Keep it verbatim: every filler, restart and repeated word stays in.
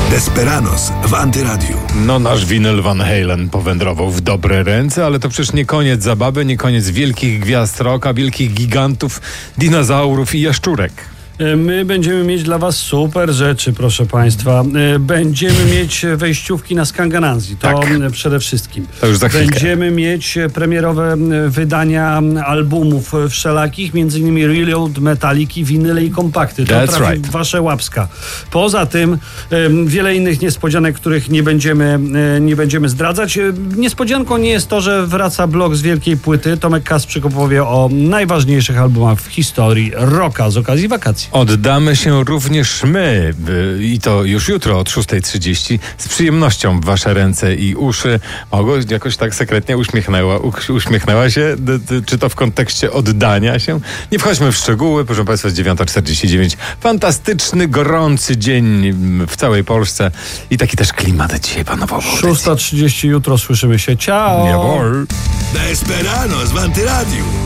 Desperados w Antyradiu. No, nasz winyl Van Halen powędrował w dobre ręce, ale to przecież nie koniec zabawy, nie koniec wielkich gwiazd rocka, wielkich gigantów, dinozaurów i jaszczurek. My będziemy mieć dla was super rzeczy, proszę państwa. Będziemy mieć wejściówki na Skanganansi, to tak. Przede wszystkim. To już za chwilkę. Będziemy mieć premierowe wydania albumów wszelakich, między innymi Reload, Metaliki, winyle i kompakty. To That's trafi right. w wasze łapska. Poza tym wiele innych niespodzianek, których nie będziemy, nie będziemy zdradzać. Niespodzianką nie jest to, że wraca blok z wielkiej płyty. Tomek Kasprzyk opowie o najważniejszych albumach w historii rocka z okazji wakacji. Oddamy się również my i to już jutro od szósta trzydzieści z przyjemnością w wasze ręce i uszy. Mogło jakoś tak sekretnie uśmiechnęła, uśmiechnęła się, czy to w kontekście oddania się? Nie wchodźmy w szczegóły, proszę państwa, jest dziewiąta czterdzieści dziewięć. Fantastyczny, gorący dzień w całej Polsce i taki też klimat dzisiaj panował. szósta trzydzieści jutro słyszymy się. Ciao! Jawohl. Desperados w Antyradiu.